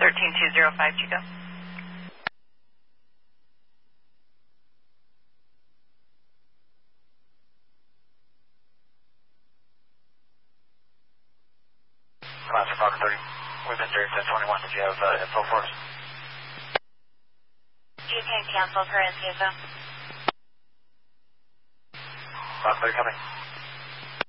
13205 Chico. Master Falcon 30. We've been there since 21. Did you have info for us? You can cancel for info. Falcon 30 coming.